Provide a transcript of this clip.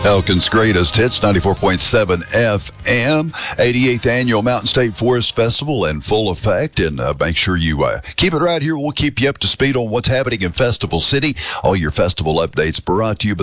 Elkin's greatest hits, 94.7 FM, 88th Annual Mountain State Forest Festival in full effect. And make sure you keep it right here. We'll keep you up to speed on what's happening in Festival City. All your festival updates brought to you by